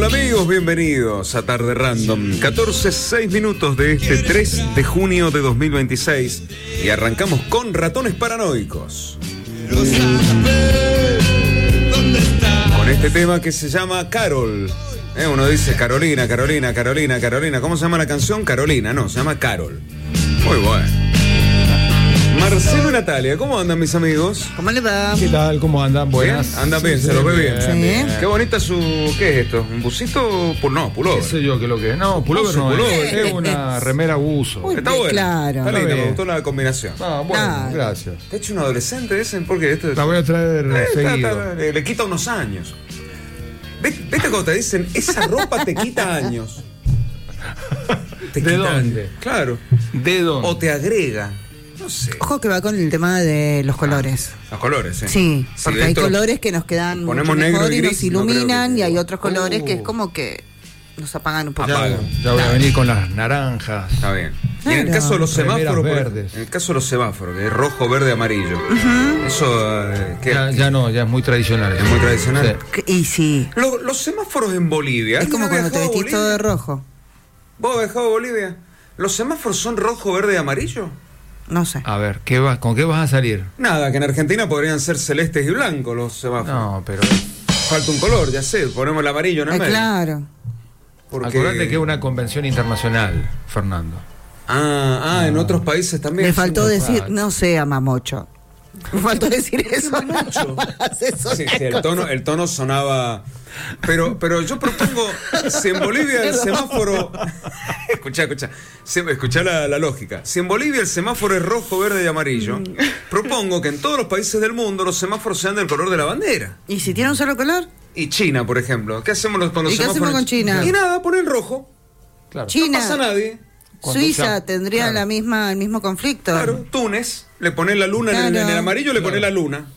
Hola amigos, bienvenidos a Tarde Random. 14:06 de este 3 de junio de 2026 y arrancamos con Ratones Paranoicos. Con este tema que se llama Carol. Uno dice Carolina, Carolina, Carolina, Carolina. ¿Cómo se llama la canción? Carolina, no, se llama Carol. Muy bueno. Marcelo y Natalia, ¿cómo andan mis amigos? ¿Cómo le va? ¿Qué tal? ¿Cómo andan? Buenas. ¿Bien? ¿Andan bien? ¿Se los ve bien? Sí. Bien. Qué bonita su... ¿Qué es esto? ¿Un busito? No, pullover. ¿Qué sé yo qué es lo que es? No, pullover no es. Es una remera buzo. Uy, Está bueno. claro. Está linda, Está me bien. gustó la combinación. Ah, bueno, Claro. gracias. ¿Te ha hecho un adolescente ese? Porque esto La voy a traer seguido. le quita unos años. ¿Viste cuando te dicen esa ropa te quita años? Te ¿De quita dónde? años. Claro. ¿De dónde? O te agrega. No sé. Ojo que va con el tema de los colores. Los colores, sí. Sí, porque hay dentro- colores que nos quedan ponemos mucho negro mejor y y gris, nos iluminan, no creo que- y hay otros colores que es como que nos apagan un poco. Apagan. Ya voy a venir con las naranjas. Está bien. Y en el Claro. caso de los Remeras semáforos, verdes. en el caso de los semáforos, que es rojo, verde, amarillo. Eso ¿qué? Ya no, ya es muy tradicional. Es muy tradicional. Sí. Y sí, Los semáforos en Bolivia. es como ¿Alguien ha cuando te viajado a vestís todo de Bolivia? rojo. ¿Vos has viajado a Bolivia? ¿Los semáforos son rojo, verde y amarillo? No sé. A ver, ¿con qué vas a salir? Nada, que en Argentina podrían ser celestes y blancos los semáforos. No, pero Falta un color, ya sé, ponemos el amarillo en el medio. Claro. Porque... acordate que es una convención internacional, Fernando. en otros países también. Me faltó Sí, decir, claro. no sea mamocho. Me faltó decir eso. mamocho? Eso Sí, el tono sonaba. Pero yo propongo, si en Bolivia el semáforo. Escuchá la lógica. Si en Bolivia el semáforo es rojo, verde y amarillo, propongo que en todos los países del mundo los semáforos sean del color de la bandera. ¿Y si tiene un solo color? Y China, por ejemplo. ¿Qué hacemos con los ¿Y qué semáforos? hacemos con China? Y nada, pon el rojo. Claro. China. No pasa nadie. Cuando Suiza ya- tendría claro. el mismo conflicto. Claro, Túnez, le pones la luna en Claro. el amarillo, le pones la Claro. luna.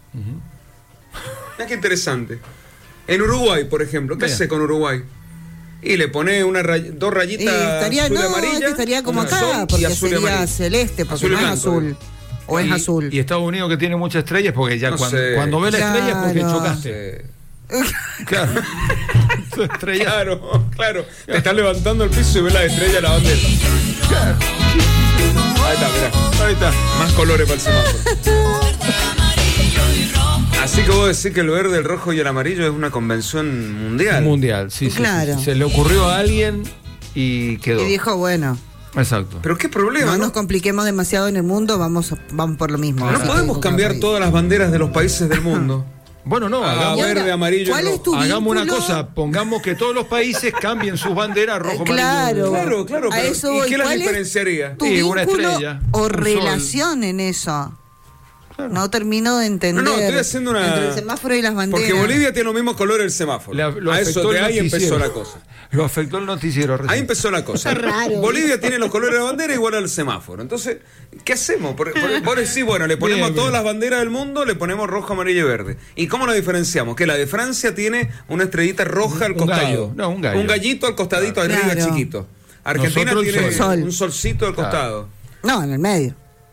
Mira qué interesante. En Uruguay, por ejemplo, ¿qué Bien. hace con Uruguay? Y le pone dos Y rayitas estaría, azul y no, amarilla. es que estaría como un acá, sol y porque azul y sería amarillo. celeste, porque Azul y no es blanco, azul. O es Y- azul. Y Estados Unidos, que tiene muchas estrellas, porque ya No cuando, sé. cuando ve la estrella es porque Claro. chocaste. Claro. Tu estrella. Claro. Te estás levantando el piso y ves la estrella de la bandera. Ahí está, mirá. Ahí está. Más colores para el semáforo. Así que vos decís que el verde, el rojo y el amarillo es una convención mundial. Mundial, sí, sí, Claro. sí. Se le ocurrió a alguien y quedó. Y dijo, bueno, Exacto. Pero qué problema, no ¿no? nos compliquemos demasiado en el mundo, vamos por lo mismo. No Así podemos que- cambiar todas las banderas de los países del mundo. Bueno, no, Ah, hagamos, Y ahora, verde, amarillo y ¿cuál es rojo. tu hagamos una vínculo? cosa, pongamos que todos los países cambien sus banderas rojo, Claro, amarillo. Claro, a pero eso ¿y voy. qué las ¿Cuál es diferenciaría? tu Sí, una vínculo estrella, o un sol. relación en eso? No termino de entender. No, estoy haciendo una... Entre el semáforo y las banderas. Porque Bolivia tiene los mismos colores el semáforo. Lo A eso, afectó de el ahí empezó noticiero. la cosa. Lo afectó el noticiero recién. Ahí empezó la cosa. Raro. Bolivia tiene los colores de la bandera igual al semáforo. Entonces, ¿qué hacemos? Vos decís, bueno, le ponemos Bien, a todas bien. las banderas del mundo, le ponemos rojo, amarillo y verde. ¿Y cómo la diferenciamos? Que la de Francia tiene una estrellita roja al Un costado. gallo. No, un gallo. Un gallito al costadito, arriba Claro. chiquito. Argentina Nosotros el tiene sol. un solcito al Claro. costado. No, en el medio.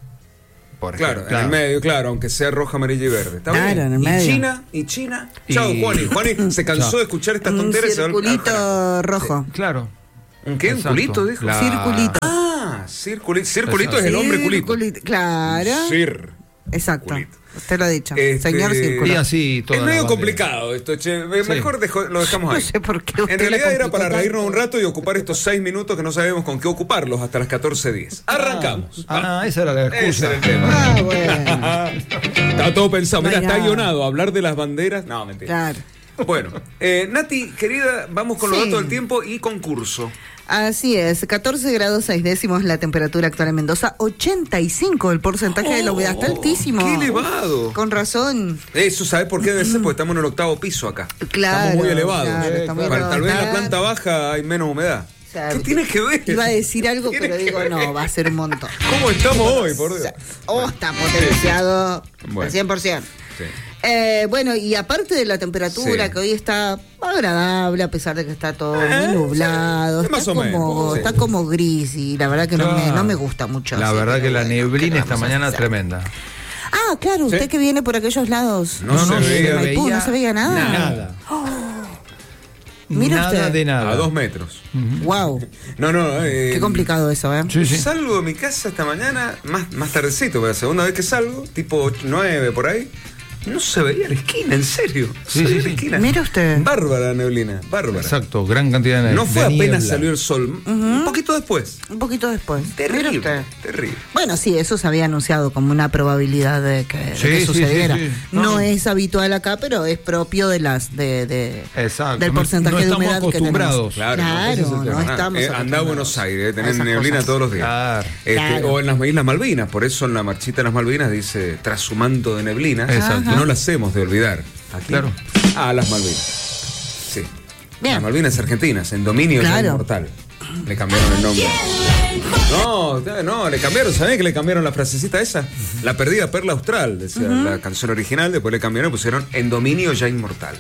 Por Claro, ejemplo, en el medio, claro, aunque sea roja, amarilla y verde. ¿Está Claro, bien? en el medio. ¿Y China? Y- Chao, Juani se cansó Chao. de escuchar estas Un tonteras. y se va al carajo. circulito rojo. Claro. ¿Un qué? ¿Un Exacto. culito, dijo? Claro. Circulito. Ah, circulito es el hombre culito. Claro. Exacto. Culito. Usted lo ha dicho. Este, Señor Y Círculo. así Es toda la medio bandera. complicado esto, che. Mejor lo dejamos No ahí. sé por qué usted En la realidad era complicó para tanto. reírnos un rato y ocupar estos 6 minutos que no sabemos con qué ocuparlos hasta las 14:10. Arrancamos. Esa era la Ese excusa. era el tema. Ah, bueno. Está todo pensado. Mira, No hay está nada. guionado. Hablar de las banderas. No, mentira. Claro. Bueno, Nati, querida, vamos con los Sí. datos del tiempo y concurso. Así es, 14 grados 6 décimos la temperatura actual en Mendoza, 85 el porcentaje de la humedad, está altísimo. ¡Qué elevado! Con razón. Eso, ¿sabes por qué debe ser? Porque estamos en el 8º piso acá. Claro, Estamos muy elevados. claro, está muy Tal vez en la elevado. planta baja hay menos humedad. O sea, ¿Qué tiene que ver? Iba a decir algo, ¿Qué tiene pero que digo, ver? no, va a ser un montón. ¿Cómo estamos hoy, por Dios? Está potenciado Bueno. al 100%. Sí. Bueno, y aparte de la temperatura, Sí. que hoy está agradable, a pesar de que está todo muy nublado, sí, más está, o menos, como, sí. está como gris, y la verdad que no me gusta mucho. La así verdad que la bueno, neblina ¿qué esta vamos a mañana hacer? tremenda. Ah, claro, usted ¿Sí? que viene por aquellos lados. No se de veía Maipú, no se veía nada. Nada. Mira nada usted. de nada. A 2 metros. Wow. No, Qué complicado eso, ¿eh? Sí, sí. Salgo de mi casa esta mañana, más tardecito, pero la segunda vez que salgo, tipo 9 por ahí, no se veía la esquina, en serio. Sí, Se veía sí, la sí. esquina. Mira usted. Bárbara neblina, bárbara. Exacto, gran cantidad de No fue de apenas niebla. salió el sol, un poquito después. Un poquito después. Mira Terrible, usted. terrible. Bueno, sí, eso se había anunciado como una probabilidad de que Sí, sí, sucediera. sí, sí. No, No. es habitual acá, pero es propio de Exacto. del No- porcentaje no de estamos humedad que acostumbrados. tenemos. Claro, ese es el no tema. estamos Anda a acostumbrados Buenos Aires, a tener esas neblina cosas. todos los días. Claro. Claro. O en las Islas Malvinas, por eso en la marchita de las Malvinas dice tras su manto de neblina. Exacto. No las hacemos de olvidar. Aquí. Claro. Las Malvinas. Sí. Bien. Las Malvinas argentinas, en dominio ya Claro. inmortal. Le cambiaron el nombre. No, le cambiaron, ¿sabés que le cambiaron la frasecita esa? La perdida perla austral, decía la canción original, después le cambiaron y pusieron en dominio ya inmortal.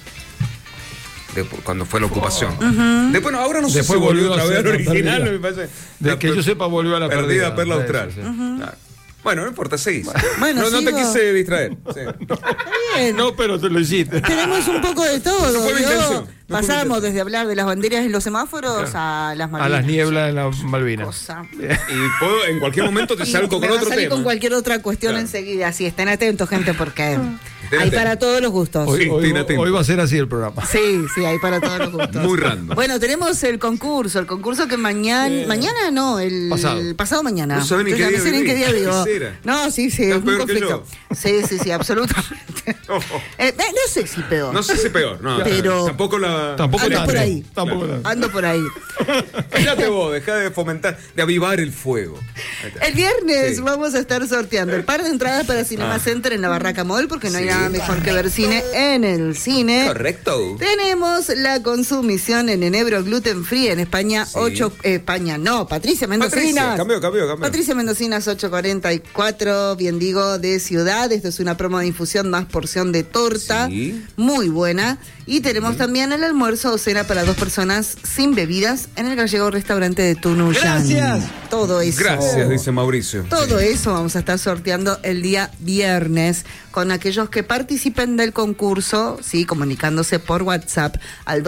Cuando fue la ocupación. Después, no, ahora no sé si Después volvió volvió otra a vez ser al la original, perdida. me parece. De que yo sepa, volvió a la perdida perla Sí, austral. sí, sí. Claro. Bueno, no importa, seguís. Bueno, no te sigo. quise distraer. Sí. Bien. No, pero te lo hiciste. Tenemos un poco de todo. No fue mi ¿vio? intención, no fue mi Pasamos intención. desde hablar de las banderas en los semáforos a las A Malvinas. las nieblas de las Malvinas. Cosa. Y puedo, en cualquier momento te Y salgo me con va a otro salir tema. con cualquier otra cuestión Claro. enseguida. Así, estén atentos, gente, porque hay atentos. para todos los gustos. Hoy, Sí, Tina, Tina. hoy va a ser así el programa. Sí, hay para todos los gustos. Muy random. Bueno, tenemos el concurso que mañana no, el pasado mañana. No sabe ni Yo qué ya día no sé ni en qué día vivís. vivo. ¿Qué será? No, sí, es Estás un peor que conflicto. Sí, absolutamente. Oh. No sé si peor. No sé si peor, no. Pero- Tampoco la. Tampoco Ando tanto. por ahí. Tampoco tanto. Ando por ahí. Cállate vos, dejá de fomentar, de avivar el fuego. Ahí está. El viernes Sí. vamos a estar sorteando el par de entradas para Cinema Center en la Barraca Mall, porque no hay Sí. nada mejor que ver cine en el cine. Correcto. Tenemos la consumición en enebro gluten free en España, Sí. Patricia Mendocinas. Cambió. Patricia Mendocinas 844, bien digo, de Ciudad. Esto es una promo de infusión más porción de torta. Sí. Muy buena. Y tenemos también el almuerzo o cena para 2 personas sin bebidas en el gallego restaurante de Tunuyán. Gracias. Todo eso. Gracias, dice Mauricio. Todo eso vamos a estar sorteando el día viernes con aquellos que participen del concurso, sí, comunicándose por WhatsApp al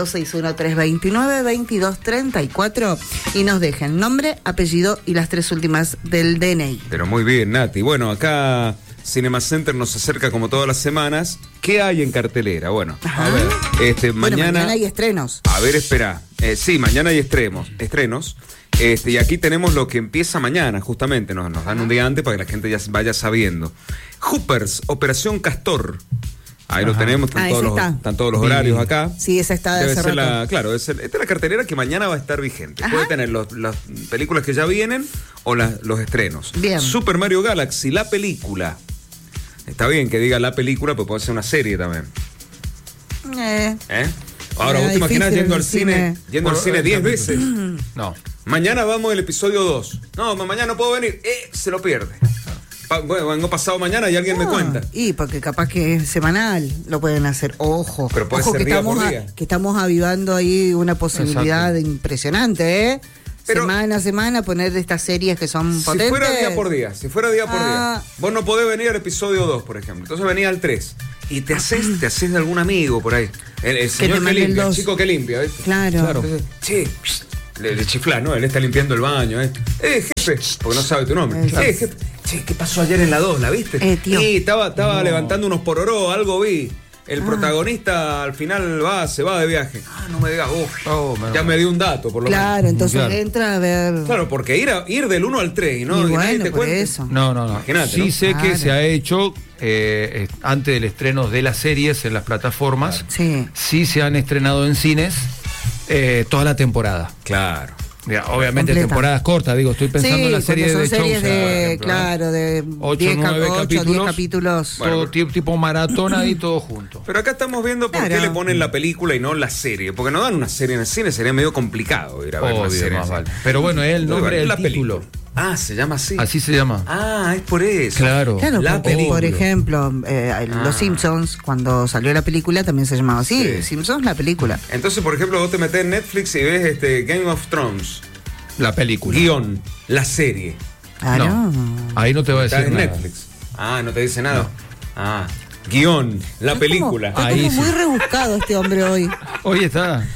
261-329-2234 y nos dejen nombre, apellido y las 3 últimas del DNI. Pero muy bien, Nati. Bueno, acá Cinema Center nos acerca como todas las semanas. ¿Qué hay en cartelera? Bueno, Ajá. a ver. Bueno, mañana hay estrenos. A ver, espera. Sí, mañana hay estrenos. Y aquí tenemos lo que empieza mañana, justamente. Nos dan un día antes para que la gente ya vaya sabiendo. Hoopers, Operación Castor. Ahí lo tenemos, Ah, ese está. están todos los horarios acá. Sí, esa está de Debe hace ser rato. claro, esta es la cartelera que mañana va a estar vigente. Ajá. Puede tener las películas que ya vienen o los estrenos. Bien. Super Mario Galaxy, la película. Está bien que diga la película, pero puede ser una serie también. ¿Eh? Ahora, vos te imaginas difícil yendo al el cine, cine. 10 veces. No. Mañana vamos al episodio 2. No, mañana no puedo venir. Se lo pierde. Bueno, vengo pasado mañana y alguien me cuenta. Y porque capaz que es semanal, lo pueden hacer. Ojo, Pero puede ojo ser que día por estamos día. que estamos avivando ahí una posibilidad impresionante, ¿eh? Pero- semana a semana poner estas series que son Si potentes. fuera día por día, Ah. vos no podés venir al episodio 2, por ejemplo. Entonces venís al 3. Y te haces de algún amigo por ahí. El señor que mande el limpia, el 2. chico que limpia, ¿viste? Claro. Entonces, che, le chiflás, ¿no? Él está limpiando el baño, jefe, porque no sabe tu nombre. Exacto. Jefe, che, ¿qué pasó ayer en la 2? ¿La viste? Tío. Sí, estaba levantando unos pororó, algo vi. El protagonista al final se va de viaje. No me digas, ya me dio un dato, por lo menos. Claro, entonces Claro. entra a ver. Claro, porque ir del 1 al 3 y no Y que nadie bueno, te por cuente. eso. No. Imagínate, Sí ¿no? sé Claro. que se ha hecho antes del estreno de las series en las plataformas. Sí. Sí se han estrenado en cines toda la temporada. Claro. Mira, obviamente Completa. temporadas cortas, digo, estoy pensando Sí, en la serie porque de son series Chosen, por de, ejemplo, claro, de 8, 10 9 10 capítulos. capítulos. Bueno, todo tipo maratona y todo junto. Pero acá estamos viendo por Claro. qué le ponen la película y no la serie. Porque no dan una serie en el cine, sería medio complicado ir a ver una Obvio, serie. más vale. Pero bueno, es el nombre del la título. película. Se llama así. Así se llama. Es por eso. Claro. Claro, La porque, película. por ejemplo, Los Simpsons, cuando salió la película, también se llamaba así. Sí. Simpsons, la película. Entonces, por ejemplo, vos te metés en Netflix y ves Game of Thrones. La película. Guión, la serie. Claro. No. Ahí no te va a Está decir en nada. Netflix. No te dice nada. Guión, la película. Está Ahí como sí. muy rebuscado este hombre hoy. Hoy está.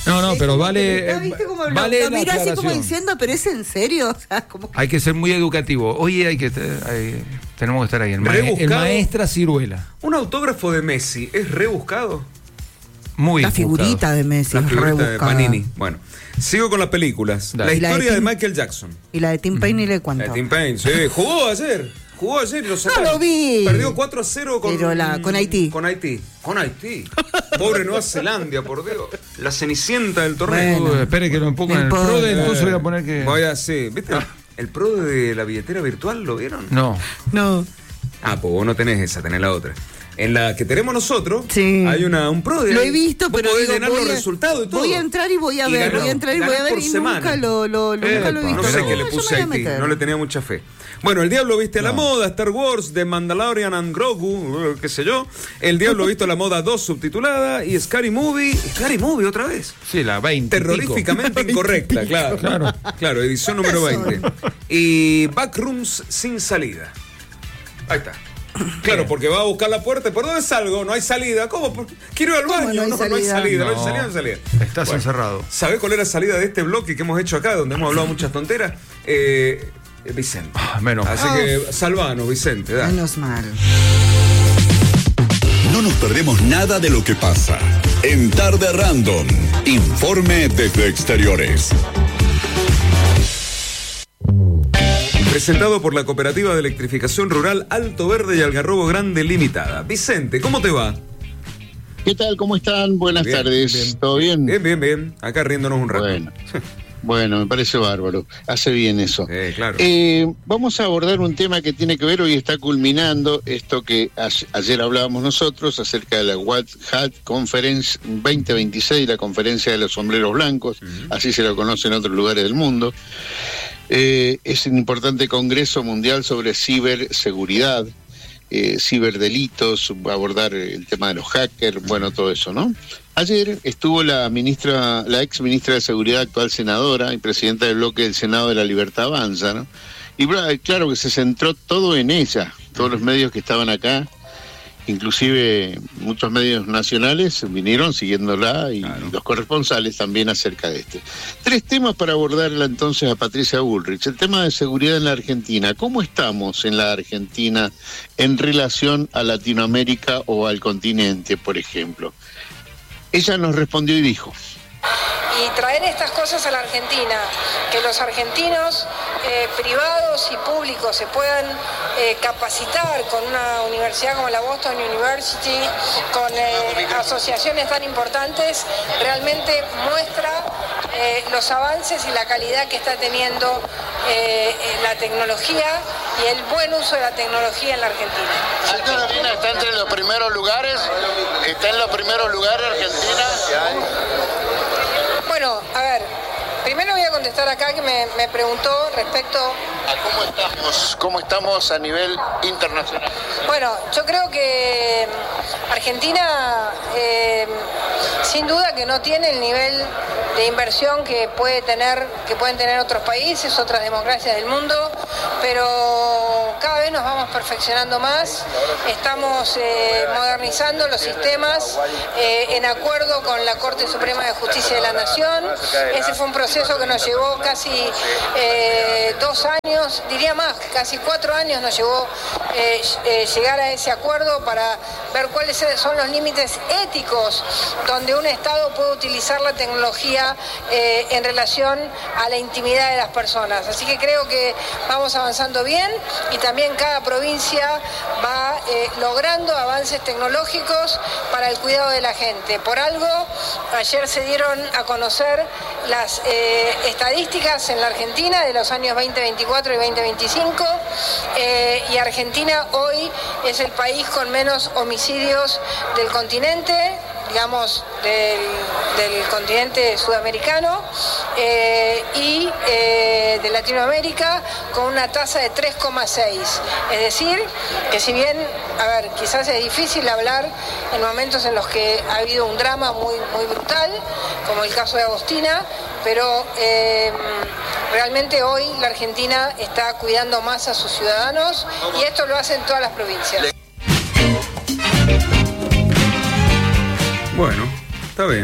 No, Es pero como vale. que ¿viste cómo lo Vale la mira así como aclaración. diciendo, pero es en serio? O sea, como que- Hay que ser muy educativo. Oye, tenemos que estar ahí. El Rebuscado. maestra Ciruela. Un autógrafo de Messi es rebuscado. Muy la buscado. figurita de Messi. La es figurita de rebuscada. Panini. Bueno, sigo con las películas. Dale. La Y la de historia de Tim- Michael Jackson. Y la de Tim Payne ni le cuento. La de Tim Payne, sí. Jugó ayer y lo sacaron. No lo vi. Perdió 4-0 con... Pero con Haití. Con Haití. Pobre Nueva Zelanda, por Dios. La cenicienta del torneo. Bueno. Espere que lo pongan en el No pro de importa. entonces voy a poner que. Voy a, sí. ¿Viste? El pro de la billetera virtual, ¿lo vieron? No. No. Ah, pues vos no tenés esa, tenés la otra. En la que tenemos nosotros, Sí. hay un pro de Lo ahí. he visto, Vos pero podés digo, llenar voy los a- resultados y todo. Voy a entrar y voy a ver, ganás- voy a entrar y voy a ganás ver por y semana. nunca lo nunca lo he visto. No sé Pero- qué le yo puse me a voy a Haití, meter. no le tenía mucha fe. Bueno, El Diablo Viste a la Moda, Star Wars, The Mandalorian and Grogu, qué sé yo. El Diablo Visto a la Moda 2 subtitulada y Scary Movie otra vez. Sí, la 20. Terroríficamente incorrecta, claro. Claro, edición número 20. Y Backrooms sin salida. Ahí está. Claro, porque va a buscar la puerta. ¿Por dónde salgo? No hay salida. ¿Cómo? Quiero ir al ¿Cómo baño. no hay salida? No hay salida. Estás encerrado. ¿Sabés cuál es la salida de este bloque que hemos hecho acá, donde hemos hablado muchas tonteras? Vicente. Menos. Así que salvanos, Vicente. Da. Menos mal. No nos perdemos nada de lo que pasa. En Tarde Random, informe desde exteriores. Presentado por la Cooperativa de Electrificación Rural Alto Verde y Algarrobo Grande Limitada. Vicente, ¿cómo te va? ¿Qué tal? ¿Cómo están? Buenas Bien, tardes. bien. ¿Todo bien? Bien. Acá riéndonos un rato. Bueno, me parece bárbaro. Hace bien eso. Claro. Vamos a abordar un tema que tiene que ver, hoy está culminando esto que ayer hablábamos nosotros acerca de la White Hat Conference 2026, la conferencia de los sombreros blancos, así se lo conoce en otros lugares del mundo. Es un importante congreso mundial sobre ciberseguridad, ciberdelitos, abordar el tema de los hackers, bueno, todo eso, ¿no? Ayer estuvo la ex ministra de Seguridad, actual senadora y presidenta del bloque del Senado de la Libertad Avanza, ¿no? Y claro que se centró todo en ella, todos los medios que estaban acá, inclusive muchos medios nacionales vinieron siguiéndola y los corresponsales también acerca de este. 3 temas para abordarla entonces a Patricia Bullrich. El tema de seguridad en la Argentina. ¿Cómo estamos en la Argentina en relación a Latinoamérica o al continente, por ejemplo? Ella nos respondió y dijo: y traer estas cosas a la Argentina, que los argentinos privados y públicos se puedan capacitar con una universidad como la Boston University, con asociaciones tan importantes, realmente muestra los avances y la calidad que está teniendo la tecnología y el buen uso de la tecnología en la Argentina. ¿Argentina está entre los primeros lugares? ¿Está en los primeros lugares Argentina? Bueno, a ver, primero voy a contestar acá que me preguntó respecto ¿A cómo estamos a nivel internacional? Bueno, yo creo que Argentina sin duda que no tiene el nivel de inversión que pueden tener otros países, otras democracias del mundo, pero cada vez nos vamos perfeccionando más, estamos modernizando los sistemas en acuerdo con la Corte Suprema de Justicia de la Nación. Ese fue un proceso que nos llevó casi 2 años, diría más, casi 4 años nos llevó llegar a ese acuerdo para ver cuáles son los límites éticos donde un Estado puede utilizar la tecnología en relación a la intimidad de las personas. Así que creo que vamos avanzando bien y también cada provincia va logrando avances tecnológicos para el cuidado de la gente. Por algo, ayer se dieron a conocer las estadísticas en la Argentina de los años 2024 y 2025 y Argentina hoy es el país con menos homicidios del continente, digamos, del continente sudamericano y de Latinoamérica con una tasa de 3,6. Es decir, que si bien, a ver, quizás es difícil hablar en momentos en los que ha habido un drama muy brutal, como el caso de Agostina, pero realmente hoy la Argentina está cuidando más a sus ciudadanos y esto lo hacen todas las provincias. Bueno, está bien.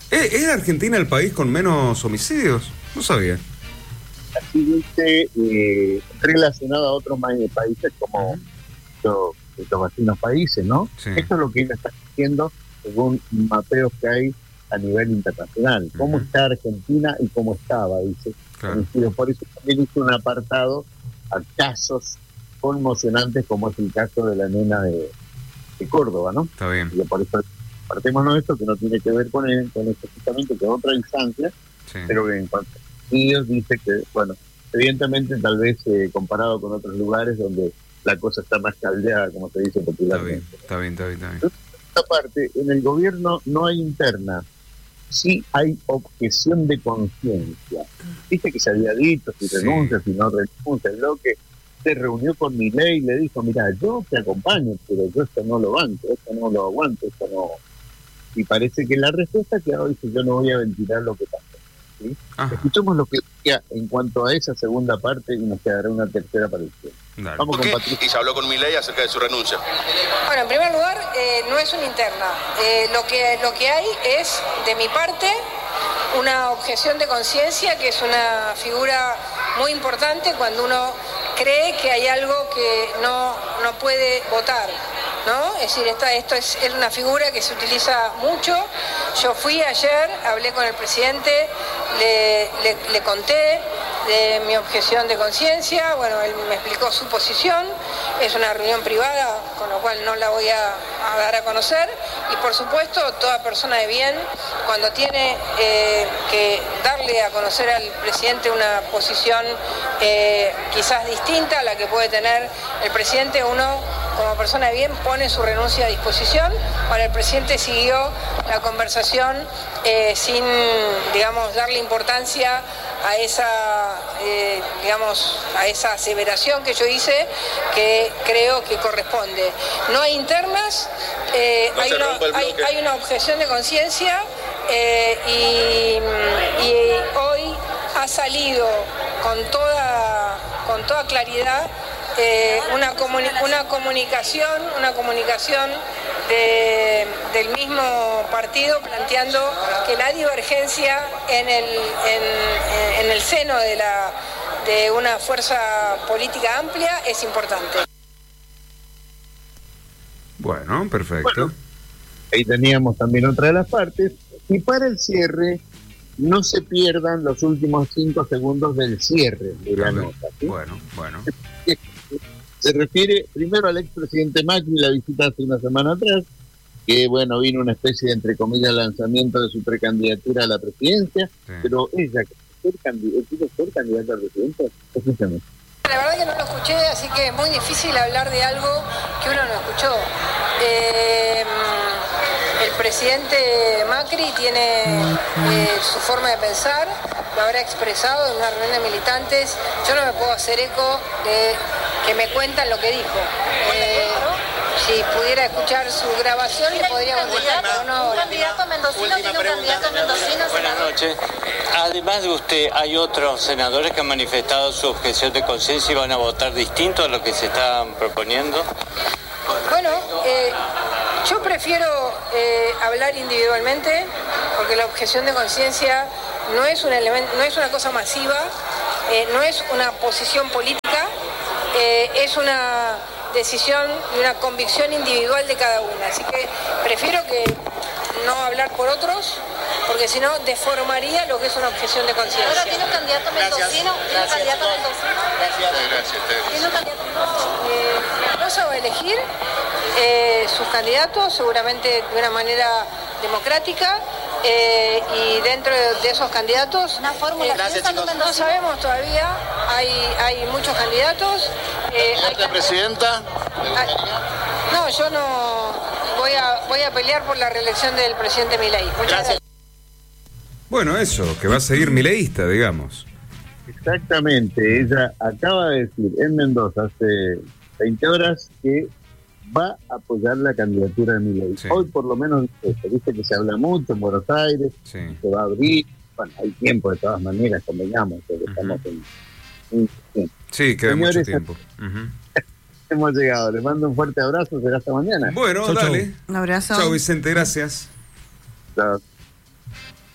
¿Es Argentina el país con menos homicidios? No sabía. Así dice, relacionado a otros países como estos vecinos países, ¿no? Sí. Esto es lo que ella está diciendo según mapeos que hay a nivel internacional. ¿Cómo está Argentina y cómo estaba? Dice. Claro. Por eso también hizo un apartado a casos conmocionantes, como es el caso de la nena de Córdoba, ¿no? Está bien. Y por eso partimos de esto, que no tiene que ver con esto justamente, que es otra instancia, Sí. pero que en cuanto a estudios dice que, bueno, evidentemente tal vez comparado con otros lugares donde la cosa está más caldeada, como se dice Está popularmente. bien, está bien, está bien, está bien. Esta parte, en el gobierno no hay interna, sí hay objeción de conciencia. Viste que se había dicho, si Sí. renuncia, si no renuncia, el bloque se reunió con Milei y le dijo, mira, yo te acompaño, pero yo esto no lo banco, esto no lo aguanto, esto no... Y parece que la respuesta que ahora dice, yo no voy a ventilar lo que pasó. ¿Sí? Ajá. Escuchemos lo que decía en cuanto a esa segunda parte y nos quedará una tercera para usted. Dale. Vamos ¿Por con qué? Patricia. Y se habló con Milei acerca de su renuncia. Bueno, en primer lugar, no es una interna. Lo que hay es, de mi parte, una objeción de conciencia, que es una figura muy importante cuando uno cree que hay algo que no puede votar, ¿no? Es decir, esto es una figura que se utiliza mucho. Yo fui ayer, hablé con el presidente, le conté de mi objeción de conciencia, bueno, él me explicó su posición, es una reunión privada, con lo cual no la voy a dar a conocer, y por supuesto toda persona de bien, cuando tiene que darle a conocer al presidente una posición quizás distinta a la que puede tener el presidente, uno como persona de bien pone su renuncia a disposición. Ahora el presidente siguió la conversación sin, digamos, darle importancia a esa, a esa aseveración que yo hice, que creo que corresponde. No hay internas, hay una objeción de conciencia y hoy ha salido con toda claridad una comunicación del mismo partido planteando que la divergencia en el seno de una fuerza política amplia es importante. Bueno, perfecto. Bueno, ahí teníamos también otra de las partes. Y para el cierre, no se pierdan los últimos 5 segundos del cierre de la nota. ¿Sí? Bueno. Se refiere primero al expresidente Macri, la visita hace una semana atrás, que bueno, vino una especie de, entre comillas, lanzamiento de su precandidatura a la presidencia, Sí. pero ella quiere ser candidata a presidenta. Escúchame. La verdad que no lo escuché, así que es muy difícil hablar de algo que uno no escuchó. El presidente Macri tiene su forma de pensar, lo habrá expresado en una reunión de militantes. Yo no me puedo hacer eco de que me cuentan lo que dijo. Si pudiera escuchar su grabación, le podría contestar, pero no. Un candidato mendocino tiene un candidato mendocino. Buenas noches. Además de usted, ¿hay otros senadores que han manifestado su objeción de conciencia y van a votar distinto a lo que se están proponiendo? Bueno, yo prefiero hablar individualmente, porque la objeción de conciencia no es un elemento, no es una cosa masiva, no es una posición política, es una decisión y una convicción individual de cada una. Así que prefiero que no hablar por otros, porque si no deformaría lo que es una objeción de conciencia. Ahora tiene un candidato mendocino, tiene un candidato mendocino. Tiene un candidato mendocino. No se va a elegir sus candidatos, seguramente de una manera democrática, y dentro de esos candidatos, Una fórmula. no sabemos todavía, hay muchos candidatos. ¿La presidenta? No, yo no voy a pelear por la reelección del presidente Milei. Muchas gracias. Bueno, eso, que va a seguir mileísta, digamos. Exactamente, ella acaba de decir en Mendoza hace 20 horas que va a apoyar la candidatura de Milei. Sí. Hoy por lo menos se dice que se habla mucho en Buenos Aires, Sí. se va a abrir, bueno, hay tiempo de todas maneras, convengamos, porque estamos en Sí, queda mucho Señores, tiempo. Ujú. hemos llegado, les mando un fuerte abrazo, será hasta mañana. Bueno, Chau, dale. Un abrazo. Chao, Vicente, gracias. Chao.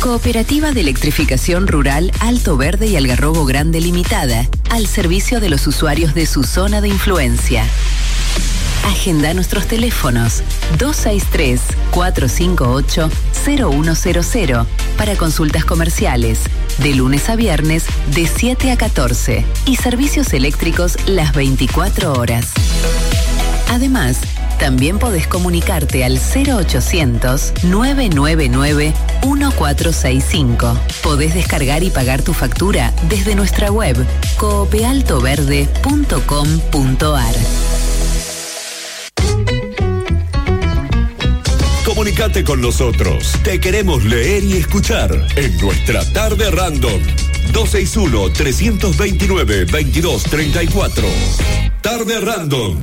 Cooperativa de Electrificación Rural Alto Verde y Algarrobo Grande Limitada, al servicio de los usuarios de su zona de influencia. Agenda nuestros teléfonos 263-458-0100 para consultas comerciales, de lunes a viernes de 7 a 14 y servicios eléctricos las 24 horas. Además, también podés comunicarte al 0800-999-1465. Podés descargar y pagar tu factura desde nuestra web coopealtoverde.com.ar. Comunicate con nosotros. Te queremos leer y escuchar en nuestra tarde random. 261-329-2234. Tarde random.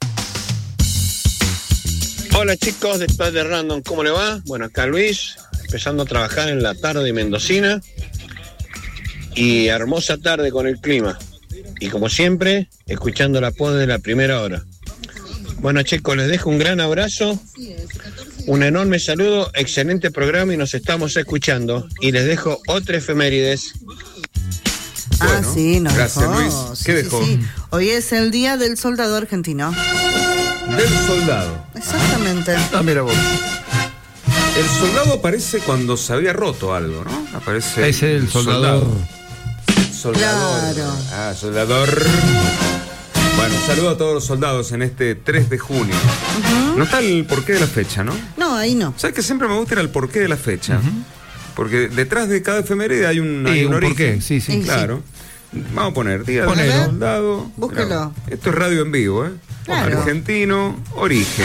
Hola chicos de Tarde Random, ¿cómo le va? Bueno, acá Luis, empezando a trabajar en la tarde mendocina y hermosa tarde con el clima. Y como siempre, escuchando la voz de la primera hora. Bueno chicos, les dejo un gran abrazo, un enorme saludo, excelente programa y nos estamos escuchando. Y les dejo otra efemérides. Bueno, sí, nos gracias dejó. Luis. ¿Qué dejó? Sí. Hoy es el Día del Soldado Argentino. Del soldado. Exactamente. Ah, mira vos. El soldado aparece cuando se había roto algo, ¿no? Aparece. Es el soldador. Soldador. Claro. Ah, soldador. Bueno, saludo a todos los soldados en este 3 de junio. No está el porqué de la fecha, ¿no? No, ahí no. ¿Sabes que siempre me gusta ir al porqué de la fecha? Porque detrás de cada efeméride hay un origen. Porqué, sí. Claro. Vamos a poner Día del Soldado. Búsquelo. Esto es radio en vivo, ¿eh? Claro. Argentino, origen.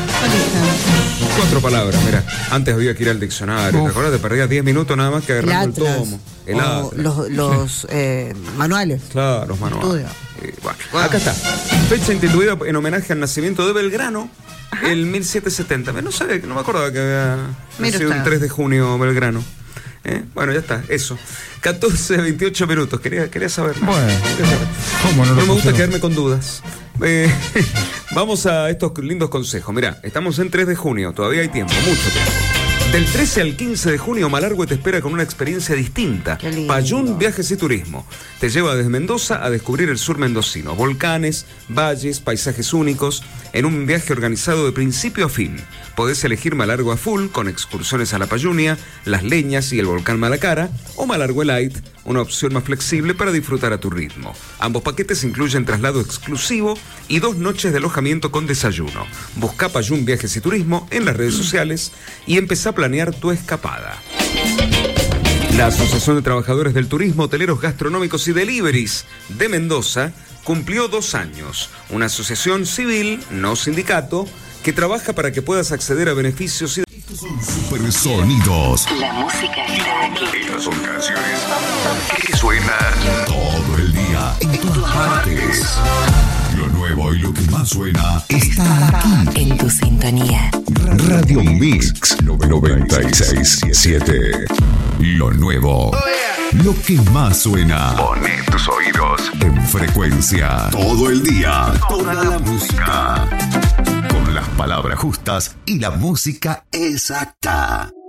4 palabras, mira. Antes había que ir al diccionario. ¿Te acuerdas? Te perdías 10 minutos nada más que agarrando el tomo. El los manuales. Claro, los manuales. Wow. Acá está. Fecha instituida en homenaje al nacimiento de Belgrano, el 1770. No sabía, no me acordaba que había nacido el 3 de junio Belgrano. Bueno, ya está, eso. 14:28 minutos. Quería saber más. Bueno, ¿cómo no me gusta quedarme con dudas. Vamos a estos lindos consejos. Mirá, estamos en 3 de junio, todavía hay tiempo, mucho tiempo. Del 13 al 15 de junio, Malargüe te espera con una experiencia distinta. Payún Viajes y Turismo. Te lleva desde Mendoza a descubrir el sur mendocino. Volcanes, valles, paisajes únicos, en un viaje organizado de principio a fin. Podés elegir Malargüe a full, con excursiones a la Payunia, Las Leñas y el volcán Malacara, o Malargüe Light, una opción más flexible para disfrutar a tu ritmo. Ambos paquetes incluyen traslado exclusivo y 2 noches de alojamiento con desayuno. Busca Payún Viajes y Turismo en las redes sociales y empezá a planear tu escapada. La Asociación de Trabajadores del Turismo, Hoteleros Gastronómicos y Deliveries de Mendoza cumplió 2 años. Una asociación civil, no sindicato, que trabaja para que puedas acceder a beneficios y... Estos son supersonidos. La música está aquí. Estas son canciones que suenan todo el día, en todas partes. Lo nuevo y lo que más suena está aquí. En tu sintonía. Radio Mix 96.7. Lo nuevo. Lo que más suena. Pone tus oídos en frecuencia. Todo el día. Toda la música. Con las palabras justas y la música exacta.